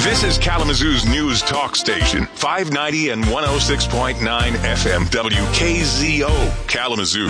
This is Kalamazoo's news talk station, 590 and 106.9 FM, WKZO, Kalamazoo.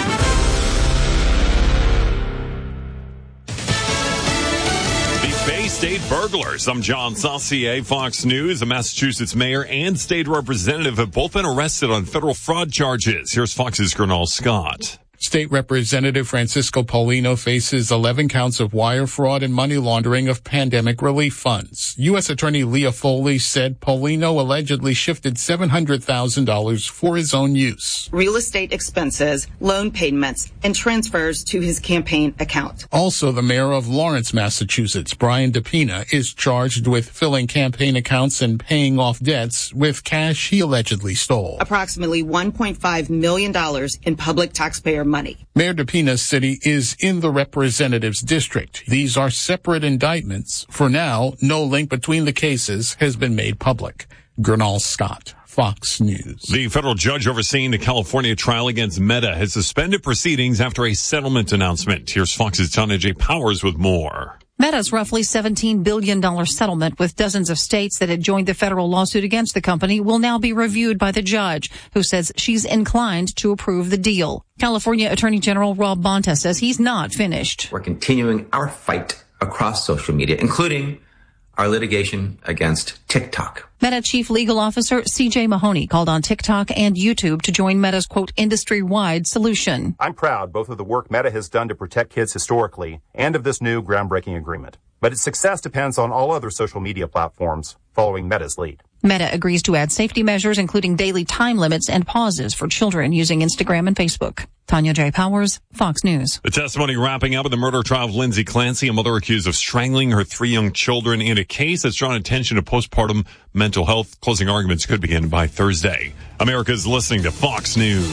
Bay State burglars. I'm John Saucier, Fox News. A Massachusetts mayor and state representative have both been arrested on federal fraud charges. Here's Fox's Gernal Scott. State Representative Francisco Paulino faces 11 counts of wire fraud and money laundering of pandemic relief funds. U.S. Attorney Leah Foley said Paulino allegedly shifted $700,000 for his own use. Real estate expenses, loan payments, and transfers to his campaign account. Also, the mayor of Lawrence, Massachusetts, Brian DePina, is charged with filling campaign accounts and paying off debts with cash he allegedly stole. Approximately $1.5 million in public taxpayer money. Mayor DePina's city is in the representative's district. These are separate indictments. For now, no link between the cases has been made public. Gernal Scott, Fox News. The federal judge overseeing the California trial against Meta has suspended proceedings after a settlement announcement. Here's Fox's Tanya J. Powers with more. Meta's roughly $17 billion settlement with dozens of states that had joined the federal lawsuit against the company will now be reviewed by the judge, who says she's inclined to approve the deal. California Attorney General Rob Bonta says he's not finished. We're continuing our fight across social media, including our litigation against TikTok. Meta Chief Legal Officer C.J. Mahoney called on TikTok and YouTube to join Meta's, quote, industry-wide solution. I'm proud both of the work Meta has done to protect kids historically and of this new groundbreaking agreement. But its success depends on all other social media platforms following Meta's lead. Meta agrees to add safety measures, including daily time limits and pauses for children using Instagram and Facebook. Tanya J. Powers, Fox News. The testimony wrapping up in the murder trial of Lindsay Clancy, a mother accused of strangling her 3 young children in a case that's drawn attention to postpartum mental health. Closing arguments could begin by Thursday. America's listening to Fox News.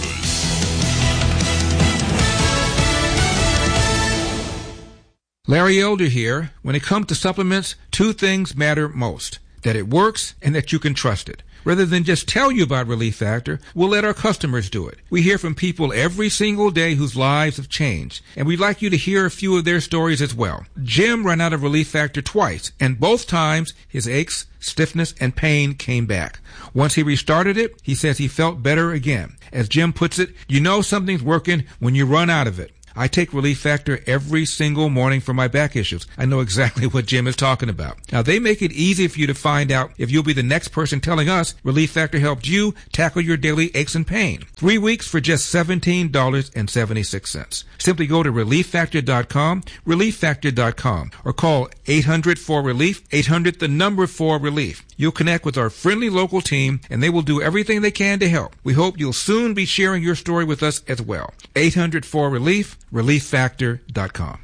Larry Elder here. When it comes to supplements, 2 things matter most: that it works and that you can trust it. Rather than just tell you about Relief Factor, we'll let our customers do it. We hear from people every single day whose lives have changed, and we'd like you to hear a few of their stories as well. Jim ran out of Relief Factor twice, and both times his aches, stiffness, and pain came back. Once he restarted it, he says he felt better again. As Jim puts it, you know something's working when you run out of it. I take Relief Factor every single morning for my back issues. I know exactly what Jim is talking about. Now, they make it easy for you to find out if you'll be the next person telling us Relief Factor helped you tackle your daily aches and pain. 3 weeks for just $17.76. Simply go to ReliefFactor.com, ReliefFactor.com, or call 800-4RELIEF, 800-4RELIEF. You'll connect with our friendly local team, and they will do everything they can to help. We hope you'll soon be sharing your story with us as well. 800-4RELIEF, ReliefFactor.com.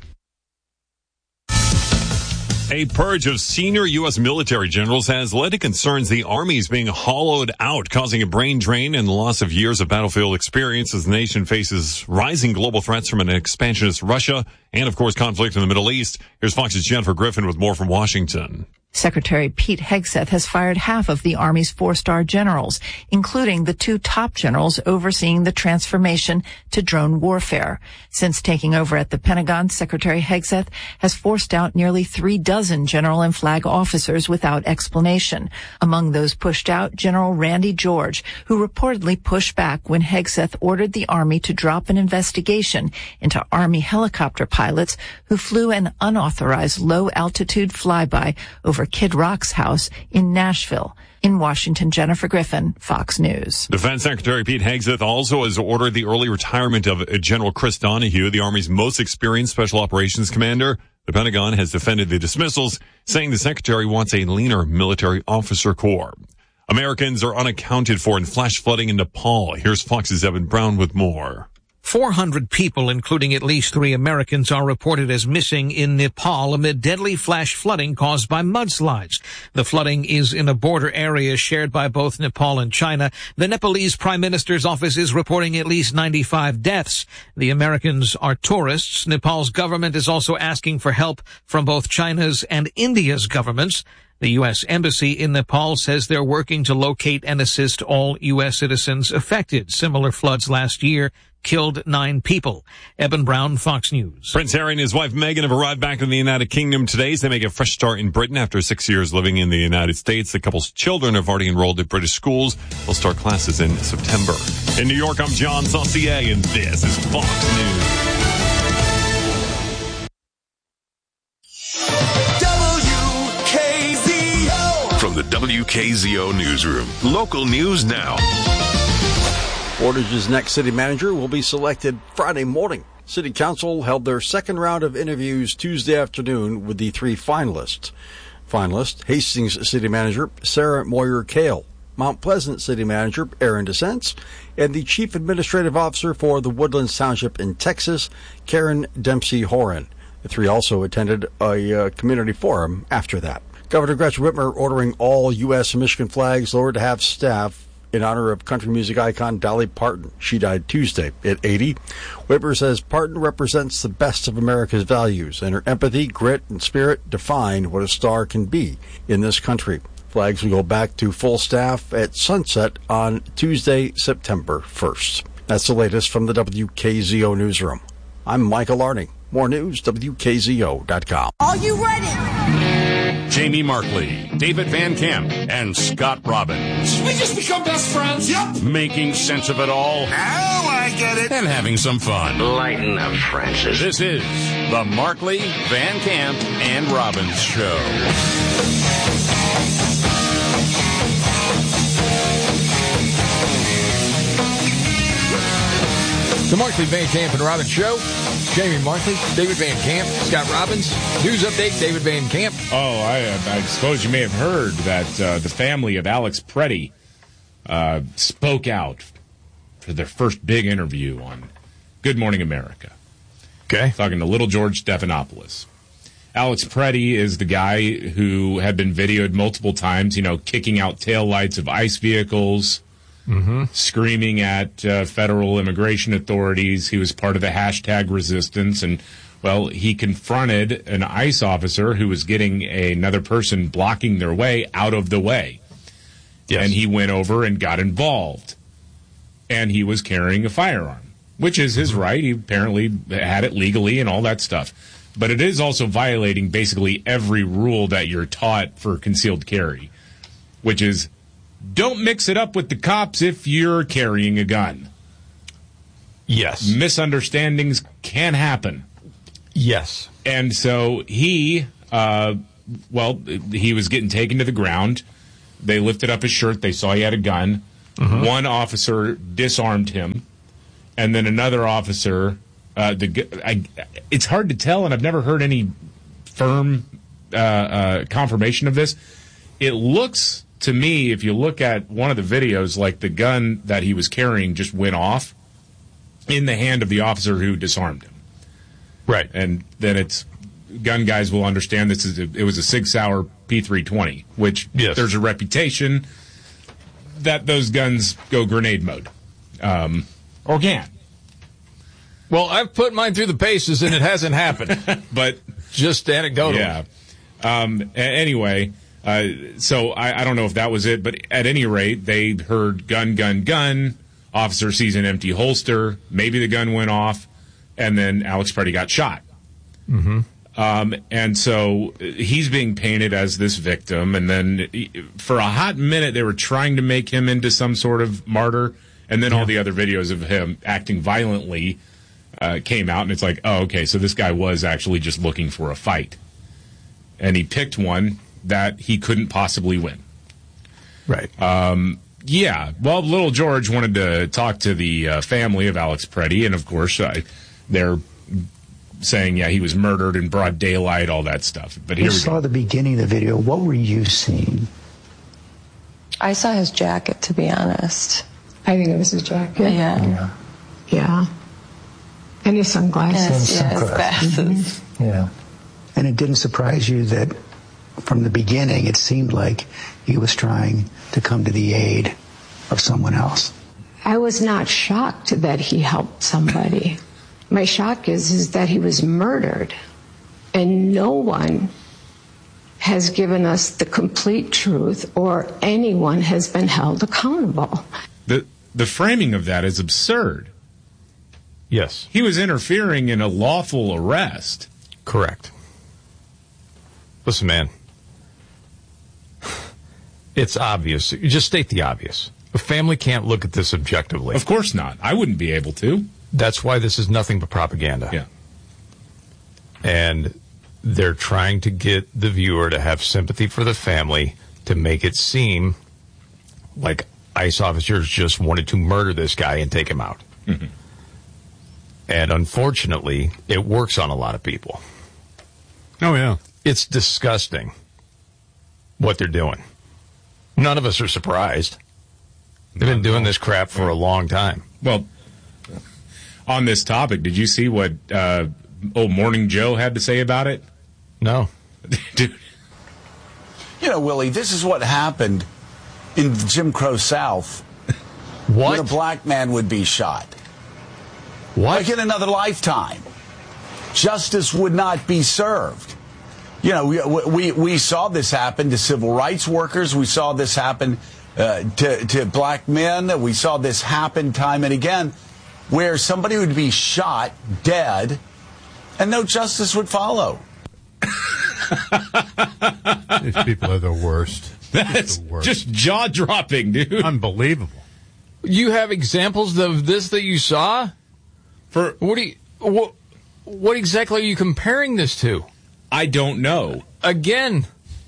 A purge of senior U.S. military generals has led to concerns the Army is being hollowed out, causing a brain drain and the loss of years of battlefield experience as the nation faces rising global threats from an expansionist Russia and, of course, conflict in the Middle East. Here's Fox's Jennifer Griffin with more from Washington. Secretary Pete Hegseth has fired half of the Army's 4-star generals, including the 2 top generals overseeing the transformation to drone warfare. Since taking over at the Pentagon, Secretary Hegseth has forced out nearly 36 general and flag officers without explanation. Among those pushed out, General Randy George, who reportedly pushed back when Hegseth ordered the Army to drop an investigation into Army helicopter pilots who flew an unauthorized low-altitude flyby over Kid Rock's house in Nashville. In Washington, Jennifer Griffin, Fox News. Defense Secretary Pete Hegseth also has ordered the early retirement of General Chris Donahue, the Army's most experienced special operations commander. The Pentagon has defended the dismissals, saying the secretary wants a leaner military officer corps. Americans are unaccounted for in flash flooding in Nepal. Here's Fox's Evan Brown with more. 400 people, including at least 3 Americans, are reported as missing in Nepal amid deadly flash flooding caused by mudslides. The flooding is in a border area shared by both Nepal and China. The Nepalese Prime Minister's office is reporting at least 95 deaths. The Americans are tourists. Nepal's government is also asking for help from both China's and India's governments. The U.S. Embassy in Nepal says they're working to locate and assist all U.S. citizens affected. Similar floods last year killed 9 people. Eben Brown, Fox News. Prince Harry and his wife Meghan have arrived back in the United Kingdom today as they make a fresh start in Britain after 6 years living in the United States. The couple's children have already enrolled at British schools. They'll start classes in September. In New York, I'm John Saucier, and this is Fox News. From the WKZO Newsroom, local news now. Portage's next city manager will be selected Friday morning. City Council held their second round of interviews Tuesday afternoon with the 3 finalists. Hastings City Manager Sarah Moyer-Kale, Mount Pleasant City Manager Aaron DeSense, and the Chief Administrative Officer for the Woodlands Township in Texas, Karen Dempsey-Horan. The 3 also attended a community forum after that. Governor Gretchen Whitmer ordering all U.S. and Michigan flags lowered to half staff in honor of country music icon Dolly Parton. She died Tuesday at 80. Whitmer says Parton represents the best of America's values, and her empathy, grit, and spirit define what a star can be in this country. Flags will go back to full staff at sunset on Tuesday, September 1st. That's the latest from the WKZO Newsroom. I'm Michael Arning. More news, WKZO.com. Are you ready? Jamie Markley, David Van Camp, and Scott Robbins. We just become best friends. Yep. Making sense of it all. Now I get it. And having some fun. Lighten up, Francis. This is the Markley, Van Camp, and Robbins Show. The Markley, Van Camp, and Robbins Show. Jamie Markley, David Van Camp, Scott Robbins. News update, David Van Camp. Oh, I suppose you may have heard that the family of Alex Preddy spoke out for their first big interview on Good Morning America. Okay. Talking to little George Stephanopoulos. Alex Preddy is the guy who had been videoed multiple times, kicking out taillights of ICE vehicles, screaming at federal immigration authorities. He was part of the hashtag resistance. And, well, he confronted an ICE officer who was getting another person blocking their way out of the way. Yes. And he went over and got involved. And he was carrying a firearm, which is his right. He apparently had it legally and all that stuff. But it is also violating basically every rule that you're taught for concealed carry, which is don't mix it up with the cops if you're carrying a gun. Yes. Misunderstandings can happen. Yes. And so he was getting taken to the ground. They lifted up his shirt. They saw he had a gun. One officer disarmed him. And then another officer, it's hard to tell, and I've never heard any firm confirmation of this. It looks to me, if you look at one of the videos, like the gun that he was carrying just went off in the hand of the officer who disarmed him. Right. And then gun guys will understand it was a Sig Sauer P320, which there's a reputation that those guns go grenade mode. Or can. Well, I've put mine through the paces and it hasn't happened. But just anecdotally. Yeah. Anyway, so I don't know if that was it, but at any rate, they heard gun, gun, gun. Officer sees an empty holster. Maybe the gun went off, and then Alex Preddy got shot. And so he's being painted as this victim, and then for a hot minute they were trying to make him into some sort of martyr, and then all the other videos of him acting violently came out, and it's like, oh, okay, so this guy was actually just looking for a fight. And he picked one that he couldn't possibly win. Right. Yeah. Well, little George wanted to talk to the family of Alex Preddy, and of course they're saying, he was murdered in broad daylight, all that stuff. But here we saw the beginning of the video. What were you seeing? I saw his jacket, to be honest. I think it was his jacket. Yeah. And his sunglasses. His glasses. Yeah. And it didn't surprise you that from the beginning it seemed like he was trying to come to the aid of someone else. I was not shocked that he helped somebody. My shock is that he was murdered, and no one has given us the complete truth, or anyone has been held accountable. The framing of that is absurd. Yes. He was interfering in a lawful arrest. Correct. Listen, man. It's obvious. You just state the obvious. A family can't look at this objectively. Of course not. I wouldn't be able to. That's why this is nothing but propaganda. Yeah. And they're trying to get the viewer to have sympathy for the family to make it seem like ICE officers just wanted to murder this guy and take him out. Mm-hmm. And unfortunately, it works on a lot of people. Oh, yeah. It's disgusting what they're doing. None of us are surprised. They've been doing this crap for a long time. Well, on this topic, did you see what old Morning Joe had to say about it? No. Dude. You know, Willie, this is what happened in the Jim Crow South. What? When a black man would be shot. What? Like in another lifetime. Justice would not be served. You know, we saw this happen to civil rights workers. We saw this happen to black men. We saw this happen time and again, where somebody would be shot dead and no justice would follow. These people are the worst. That's just jaw-dropping, dude. Unbelievable. You have examples of this that you saw? What exactly are you comparing this to? I don't know. Again,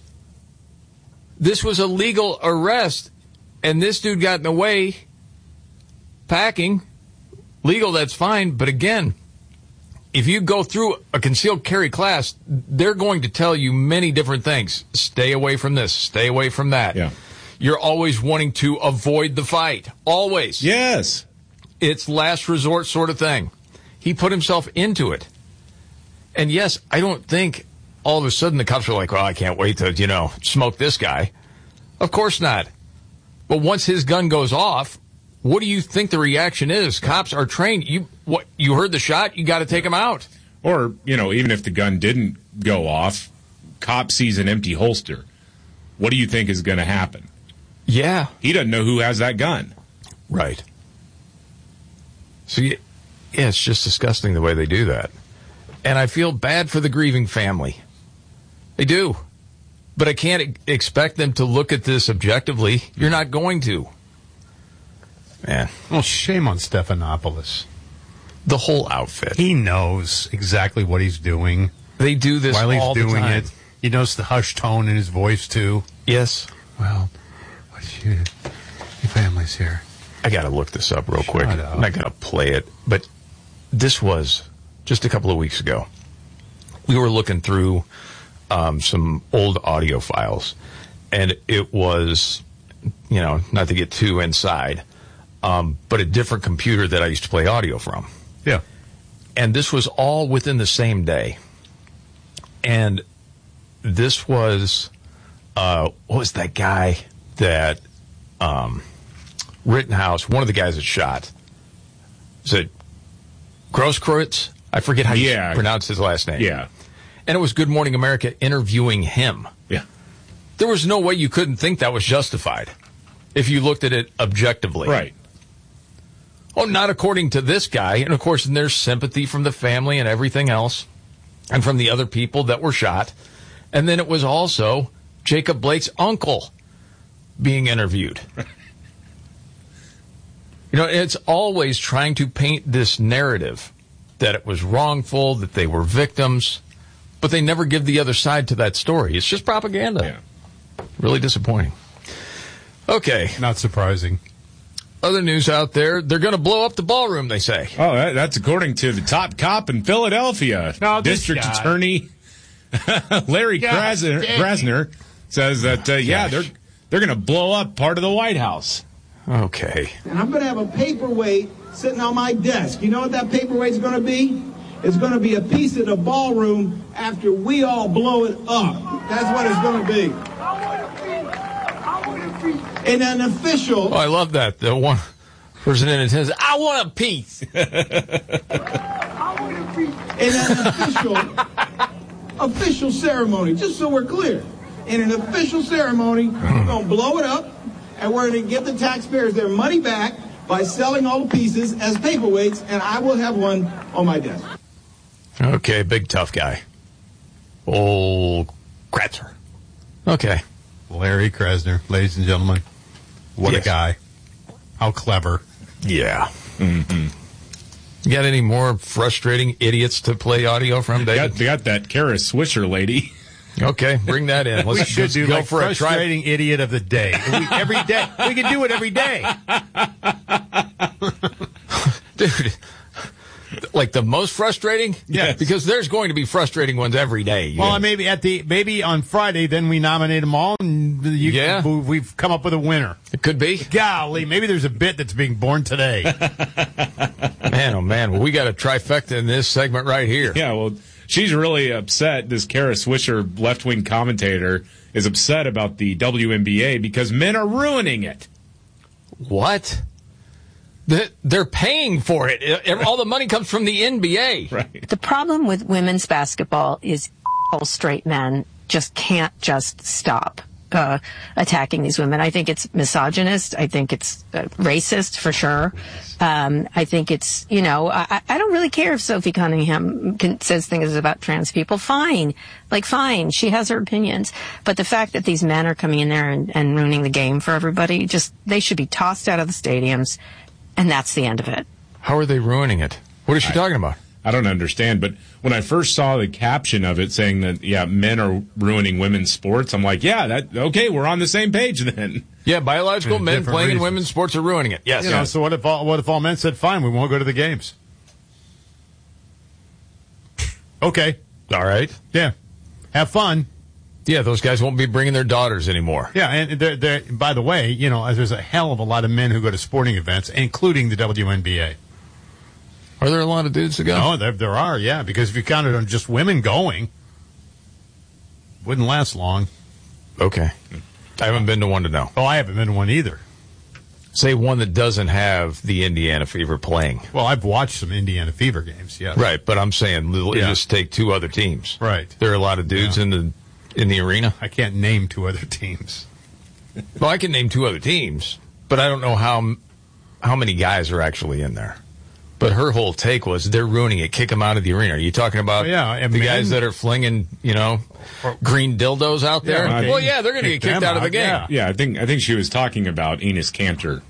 this was a legal arrest, and this dude got in the way, packing. Legal, that's fine, but again, if you go through a concealed carry class, they're going to tell you many different things. Stay away from this, stay away from that. Yeah. You're always wanting to avoid the fight. Always. Yes. It's last resort sort of thing. He put himself into it. And yes, I don't think all of a sudden the cops are like, well, I can't wait to, smoke this guy. Of course not. But once his gun goes off, what do you think the reaction is? Cops are trained. You heard the shot, you got to take him out. Or, even if the gun didn't go off, cop sees an empty holster. What do you think is going to happen? Yeah. He doesn't know who has that gun. Right. So, yeah, it's just disgusting the way they do that. And I feel bad for the grieving family. I do. But I can't expect them to look at this objectively. You're not going to. Man. Well, shame on Stephanopoulos. The whole outfit. He knows exactly what he's doing. They do this while all he's doing the time. it. He knows the hushed tone in his voice, too. Yes. Well, your family's here. I got to look this up real quick. Shut up. I'm not going to play it. But this was just a couple of weeks ago. We were looking through some old audio files. And it was, not to get too inside, but a different computer that I used to play audio from. Yeah. And this was all within the same day. And this was, what was that guy that, Rittenhouse, one of the guys that shot, is it Grosskreutz? I forget how you pronounce his last name. Yeah. And it was Good Morning America interviewing him. Yeah. There was no way you couldn't think that was justified if you looked at it objectively. Right. Oh, not according to this guy. And, of course, there's sympathy from the family and everything else and from the other people that were shot. And then it was also Jacob Blake's uncle being interviewed. It's always trying to paint this narrative that it was wrongful, that they were victims, but they never give the other side to that story. It's just propaganda. Yeah. Really disappointing. Okay. Not surprising. Other news out there, they're going to blow up the ballroom, they say. Oh, that's according to the top cop in Philadelphia. No, District Attorney Larry Krasner says that, they're going to blow up part of the White House. Okay. And I'm going to have a paperweight sitting on my desk. You know what that paperweight's going to be? It's going to be a piece of the ballroom after we all blow it up. That's what it's going to be. And an official... Oh, I love that. The one person in it says, I want a piece. In an official ceremony, just so we're clear. In an official ceremony, we're going to blow it up, and we're going to give the taxpayers their money back, by selling all the pieces as paperweights, and I will have one on my desk. Okay, big tough guy. Old Kratzer. Okay. Larry Krasner, ladies and gentlemen. What a guy. How clever. Yeah. Mm-hmm. You got any more frustrating idiots to play audio from, David? They got that Kara Swisher lady. Okay, bring that in. We should do go like for frustrating idiot of the day. Every day. We can do it every day. Dude, like the most frustrating? Yes. Because there's going to be frustrating ones every day. Well, maybe on Friday, then we nominate them all, and we've come up with a winner. It could be. Golly, maybe there's a bit that's being born today. Man, oh man, well, we got a trifecta in this segment right here. Yeah, well, she's really upset. This Kara Swisher left-wing commentator is upset about the WNBA because men are ruining it. What? They're paying for it. All the money comes from the NBA. Right. The problem with women's basketball is all straight men just can't just stop attacking these women. I think it's misogynist. I think it's racist for sure. I think it's, I don't really care if Sophie Cunningham says things about trans people. Fine. Fine. She has her opinions. But the fact that these men are coming in there and ruining the game for everybody, they should be tossed out of the stadiums. And that's the end of it. How are they ruining it? What is she talking about? I don't understand. But when I first saw the caption of it saying that, men are ruining women's sports, I'm like, okay, we're on the same page then. Yeah, biological men playing in women's sports are ruining it. Yes. So what if all men said, fine, we won't go to the games? Okay. All right. Yeah. Have fun. Yeah, those guys won't be bringing their daughters anymore. Yeah, and they're, by the way, there's a hell of a lot of men who go to sporting events, including the WNBA. Are there a lot of dudes that go? No, there are, yeah, because if you counted on just women going, wouldn't last long. Okay. I haven't been to one to know. Oh, I haven't been to one either. Say one that doesn't have the Indiana Fever playing. Well, I've watched some Indiana Fever games, yeah. Right, but I'm saying just take two other teams. Right. There are a lot of dudes in the arena. I can't name two other teams. Well, I can name two other teams, but I don't know how many guys are actually in there. But her whole take was they're ruining it. Kick them out of the arena. Are you talking about the guys that are flinging, green dildos out there? Yeah, well, yeah, they're going to get kicked out of the game. Yeah, I think she was talking about Enes Kanter.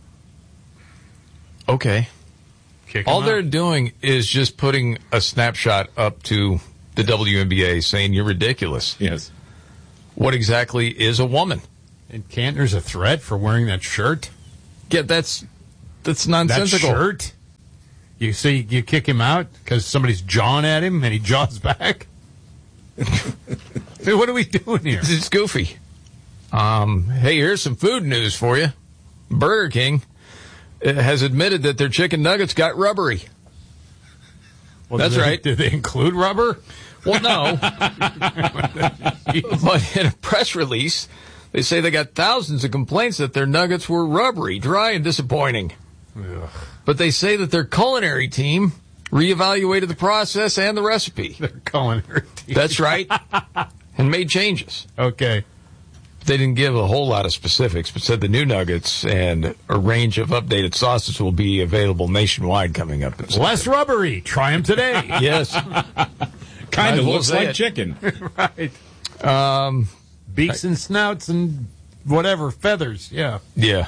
Okay. All they're doing is just putting a snapshot up to the WNBA saying you're ridiculous. Yes. What exactly is a woman? And Kanter's a threat for wearing that shirt? Yeah, that's nonsensical. That shirt? You kick him out because somebody's jawing at him and he jaws back? What are we doing here? It's goofy. Hey, here's some food news for you. Burger King has admitted that their chicken nuggets got rubbery. Well, that's right. Did they include rubber? Well, no. But in a press release, they say they got thousands of complaints that their nuggets were rubbery, dry, and disappointing. Ugh. But they say that their culinary team reevaluated the process and the recipe. Their culinary team. That's right. And made changes. Okay. They didn't give a whole lot of specifics, but said the new nuggets and a range of updated sauces will be available nationwide coming up. Less rubbery. Try them today. Yes. Kind of looks like chicken. Right. Beaks and snouts and whatever, feathers. Yeah. Yeah.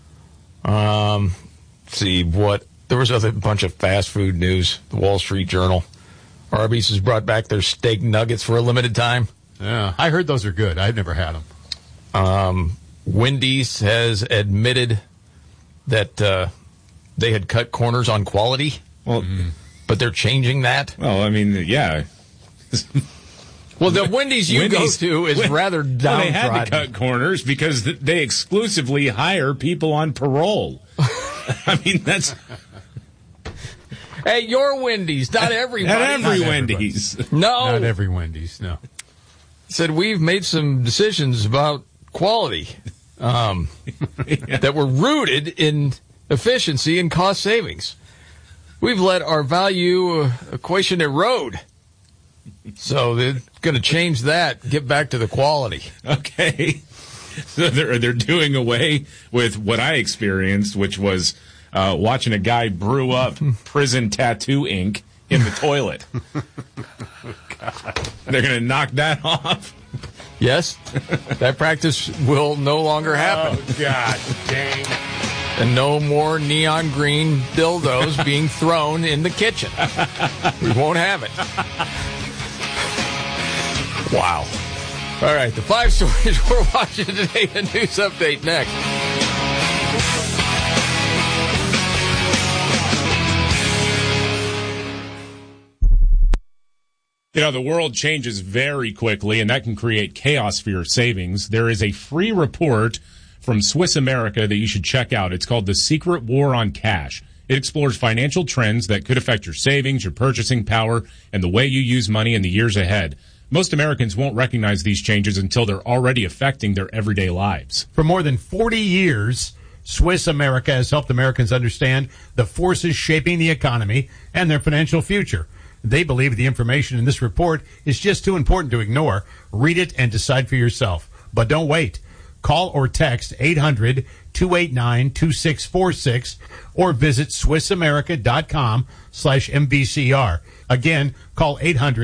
See what there was a bunch of fast food news. The Wall Street Journal. Arby's has brought back their steak nuggets for a limited time. Yeah, I heard those are good. I've never had them. Wendy's has admitted that they had cut corners on quality. Well, but they're changing that. Well, I mean, yeah. Well, the Wendy's you go to is rather downtrodden. Well, they had to cut corners because they exclusively hire people on parole. I mean, that's... Hey, your Wendy's, not everybody. Not every Wendy's. No. Not every Wendy's, no. Said we've made some decisions about quality that were rooted in efficiency and cost savings. We've let our value equation erode. So they're going to change that, get back to the quality. Okay. So they're doing away with what I experienced, which was watching a guy brew up prison tattoo ink in the toilet. They're going to knock that off. Yes, that practice will no longer happen. Oh, God dang. And no more neon green dildos being thrown in the kitchen. We won't have it. Wow. All right, the 5 stories we're watching today. The news update next. You know, the world changes very quickly, and that can create chaos for your savings. There is a free report from Swiss America that you should check out. It's called The Secret War on Cash. It explores financial trends that could affect your savings, your purchasing power, and the way you use money in the years ahead. Most Americans won't recognize these changes until they're already affecting their everyday lives. For more than 40 years, Swiss America has helped Americans understand the forces shaping the economy and their financial future. They believe the information in this report is just too important to ignore. Read it and decide for yourself. But don't wait. Call or text 800-289-2646 or visit SwissAmerica.com/MBCR. Again, call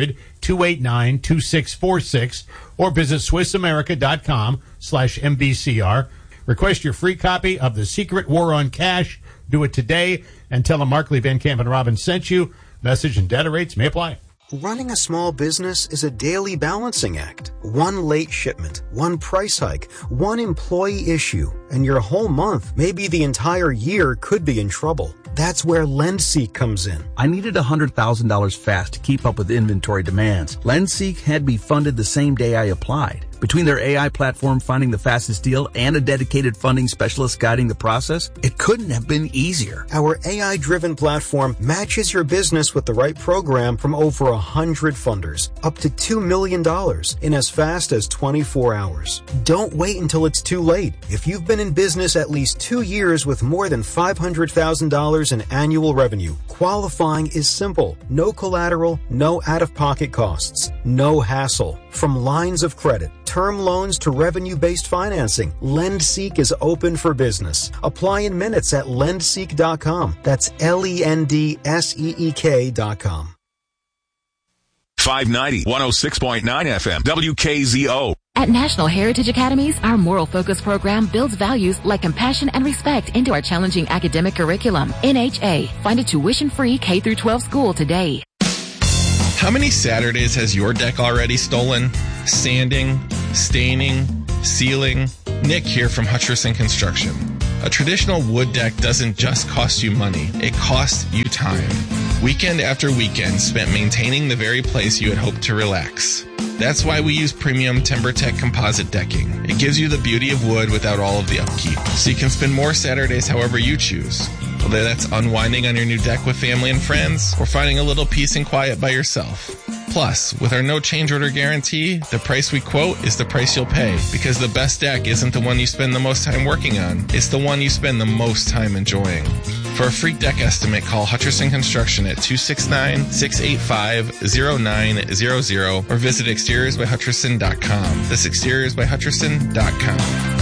800-289-2646 or visit SwissAmerica.com/MBCR. Request your free copy of The Secret War on Cash. Do it today and tell them Markley, Van Camp, and Robin sent you. Message and data rates may apply. Running a small business is a daily balancing act. One late shipment, one price hike, one employee issue, and your whole month, maybe the entire year, could be in trouble. That's where LendSeek comes in. I needed $100,000 fast to keep up with inventory demands. LendSeek had me funded the same day I applied. Between their AI platform finding the fastest deal and a dedicated funding specialist guiding the process, it couldn't have been easier. Our AI-driven platform matches your business with the right program from over 100 funders, up to $2 million in as fast as 24 hours. Don't wait until it's too late. If you've been in business at least 2 years with more than $500,000 in annual revenue, qualifying is simple. No collateral, no out-of-pocket costs, no hassle. From lines of credit, term loans to revenue-based financing, LendSeek is open for business. Apply in minutes at lendseek.com. That's LENDSEEK.com. 590, 106.9 FM, WKZO. At National Heritage Academies, our moral focus program builds values like compassion and respect into our challenging academic curriculum. NHA. Find a tuition-free K-12 school today. How many Saturdays has your deck already stolen? Sanding, staining, sealing? Nick here from Hutcherson Construction. A traditional wood deck doesn't just cost you money, it costs you time. Weekend after weekend spent maintaining the very place you had hoped to relax. That's why we use premium TimberTech composite decking. It gives you the beauty of wood without all of the upkeep, so you can spend more Saturdays however you choose. Whether that's unwinding on your new deck with family and friends, or finding a little peace and quiet by yourself. Plus, with our no change order guarantee, the price we quote is the price you'll pay, because the best deck isn't the one you spend the most time working on, it's the one you spend the most time enjoying. For a free deck estimate, call Hutcherson Construction at 269-685-0900 or visit exteriorsbyhutcherson.com. That's exteriorsbyhutcherson.com.